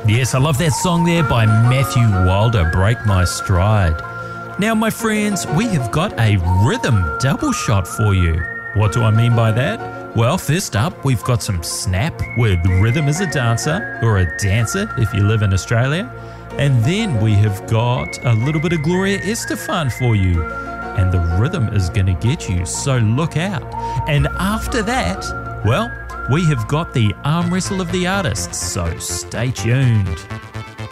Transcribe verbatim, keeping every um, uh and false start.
Yes, I love that song there by Matthew Wilder, Break My Stride. Now, my friends, we have got a rhythm double shot for you. What do I mean by that? Well, first up, we've got some Snap with Rhythm as a Dancer, or a dancer if you live in Australia. And then we have got a little bit of Gloria Estefan for you. And the rhythm is going to get you, so look out. And after that, well, we have got the arm wrestle of the artists, so stay tuned.